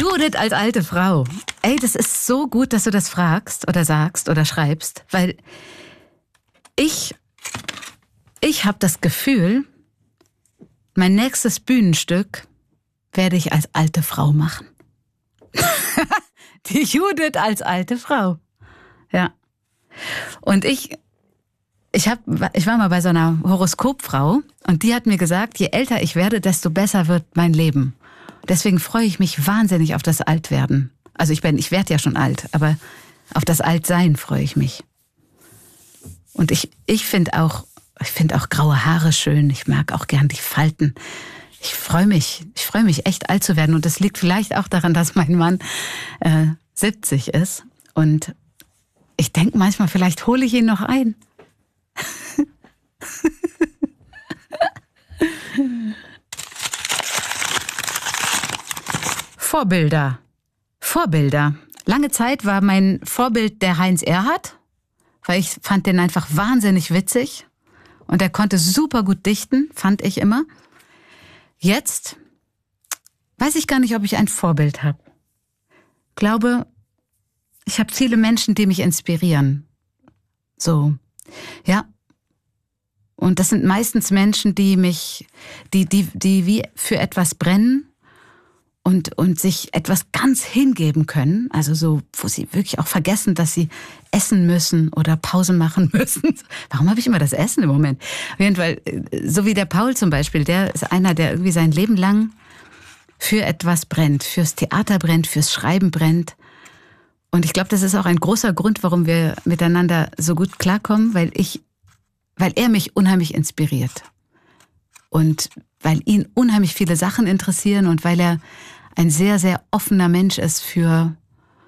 Judith als alte Frau. Ey, das ist so gut, dass du das fragst oder sagst oder schreibst, weil ich habe das Gefühl, mein nächstes Bühnenstück werde ich als alte Frau machen. Die Judith als alte Frau. Ja. Und ich war mal bei so einer Horoskopfrau und die hat mir gesagt, je älter ich werde, desto besser wird mein Leben. Deswegen freue ich mich wahnsinnig auf das Altwerden. Also ich werde ja schon alt, aber auf das Altsein freue ich mich. Und ich finde auch graue Haare schön. Ich mag auch gern die Falten. Ich freue mich echt alt zu werden. Und das liegt vielleicht auch daran, dass mein Mann 70 ist. Und ich denke manchmal, vielleicht hole ich ihn noch ein. Vorbilder. Lange Zeit war mein Vorbild der Heinz Erhardt, weil ich fand den einfach wahnsinnig witzig. Und er konnte super gut dichten, fand ich immer. Jetzt weiß ich gar nicht, ob ich ein Vorbild habe. Glaube, ich habe viele Menschen, die mich inspirieren. So, ja. Und das sind meistens Menschen, die wie für etwas brennen und sich etwas ganz hingeben können. Also so, wo sie wirklich auch vergessen, dass sie essen müssen oder Pause machen müssen. Warum habe ich immer das Essen im Moment? Auf jeden Fall, so wie der Paul zum Beispiel, der ist einer, der irgendwie sein Leben lang für etwas brennt, fürs Theater brennt, fürs Schreiben brennt. Und ich glaube, das ist auch ein großer Grund, warum wir miteinander so gut klarkommen, weil er mich unheimlich inspiriert. Und weil ihn unheimlich viele Sachen interessieren und weil er ein sehr, sehr offener Mensch ist für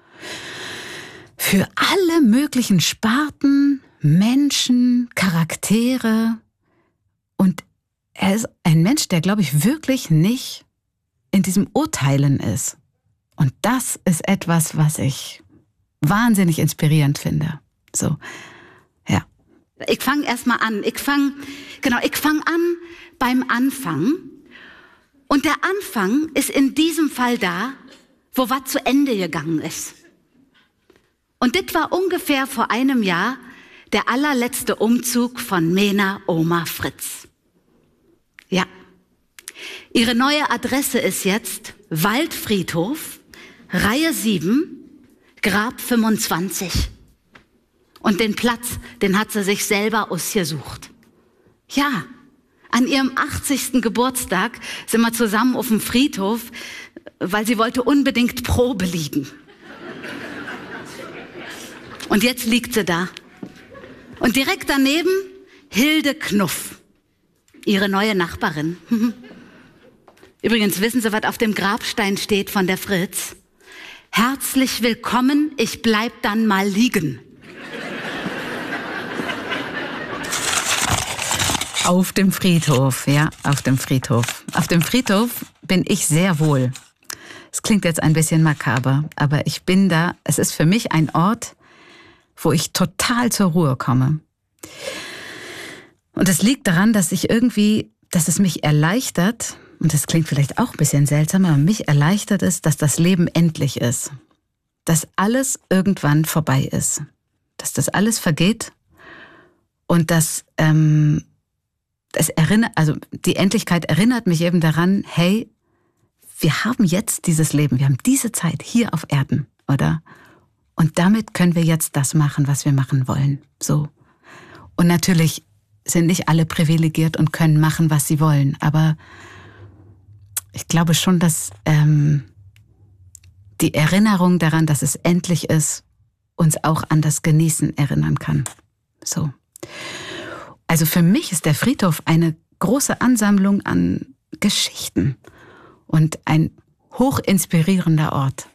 alle möglichen Sparten, Menschen, Charaktere. Und er ist ein Mensch, der, glaube ich, wirklich nicht in diesem Urteilen ist. Und das ist etwas, was ich wahnsinnig inspirierend finde. So, ja. Ich fange erstmal an. Ich fange an beim Anfang. Und der Anfang ist in diesem Fall da, wo was zu Ende gegangen ist. Und das war ungefähr vor einem Jahr der allerletzte Umzug von Mena Oma Fritz. Ja. Ihre neue Adresse ist jetzt Waldfriedhof, Reihe 7, Grab 25. Und den Platz, den hat sie sich selber ausgesucht. Ja, an ihrem 80. Geburtstag sind wir zusammen auf dem Friedhof, weil sie wollte unbedingt Probe liegen. Und jetzt liegt sie da. Und direkt daneben Hilde Knuff, ihre neue Nachbarin. Übrigens, wissen Sie, was auf dem Grabstein steht von der Fritz? Herzlich willkommen, ich bleib dann mal liegen. Auf dem Friedhof, ja, auf dem Friedhof. Auf dem Friedhof bin ich sehr wohl. Es klingt jetzt ein bisschen makaber, aber ich bin da, es ist für mich ein Ort, wo ich total zur Ruhe komme. Und es liegt daran, dass es mich erleichtert, und das klingt vielleicht auch ein bisschen seltsam, aber mich erleichtert es, dass das Leben endlich ist. Dass alles irgendwann vorbei ist. Dass das alles vergeht und dass die Endlichkeit erinnert mich eben daran, hey, wir haben jetzt dieses Leben, wir haben diese Zeit hier auf Erden, oder? Und damit können wir jetzt das machen, was wir machen wollen. So. Und natürlich sind nicht alle privilegiert und können machen, was sie wollen, aber ich glaube schon, dass die Erinnerung daran, dass es endlich ist, uns auch an das Genießen erinnern kann. So. Also für mich ist der Friedhof eine große Ansammlung an Geschichten und ein hochinspirierender Ort.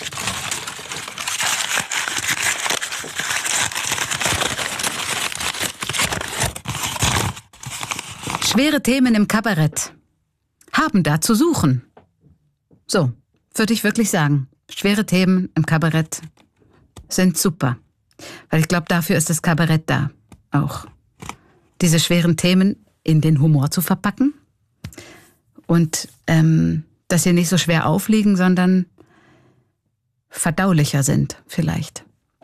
Schwere Themen im Kabarett haben da zu suchen. So, würde ich wirklich sagen. Schwere Themen im Kabarett sind super. Weil ich glaube, dafür ist das Kabarett da auch. Diese schweren Themen in den Humor zu verpacken und dass sie nicht so schwer aufliegen, sondern verdaulicher sind, vielleicht.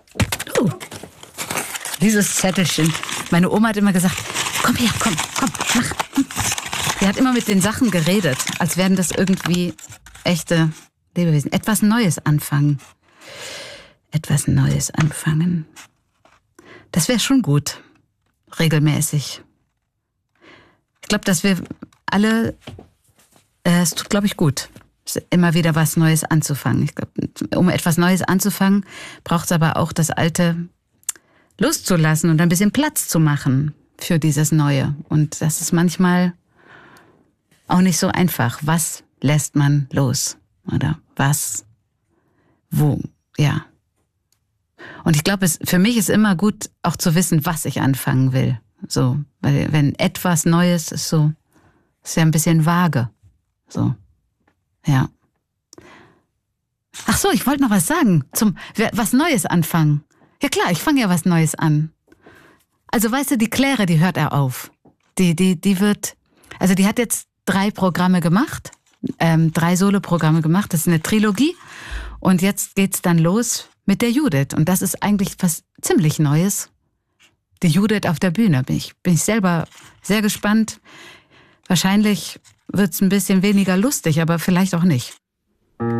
Dieses Zettelchen. Meine Oma hat immer gesagt, komm her, komm, mach. Sie hat immer mit den Sachen geredet, als wären das irgendwie echte Lebewesen. Etwas Neues anfangen. Etwas Neues anfangen. Das wäre schon gut. Regelmäßig. Ich glaube, dass wir alle, es tut, glaube ich, gut, immer wieder was Neues anzufangen. Ich glaube, um etwas Neues anzufangen, braucht es aber auch das Alte loszulassen und ein bisschen Platz zu machen für dieses Neue. Und das ist manchmal auch nicht so einfach. Was lässt man los? Oder was? Wo? Ja. Und ich glaube, für mich ist immer gut, auch zu wissen, was ich anfangen will. So, weil wenn etwas Neues ist, ist ja ein bisschen vage. So, ja. Ach so, ich wollte noch was sagen was Neues anfangen. Ja klar, ich fange ja was Neues an. Also weißt du, die Claire, die hört er auf. Die hat jetzt 3 Programme gemacht, 3 Soloprogramme gemacht, das ist eine Trilogie. Und jetzt geht's dann los mit der Judith. Und das ist eigentlich was ziemlich Neues. Die Judith auf der Bühne. Bin ich selber sehr gespannt. Wahrscheinlich wird's ein bisschen weniger lustig, aber vielleicht auch nicht.